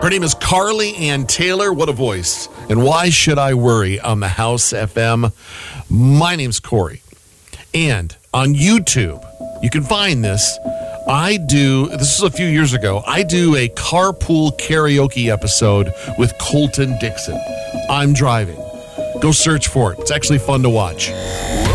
Her name is Carly Ann Taylor. What a voice. And why should I worry on the House FM? My name's Corey. And on YouTube, you can find this. This is a few years ago, I do a carpool karaoke episode with Colton Dixon. I'm driving. Go search for it. It's actually fun to watch.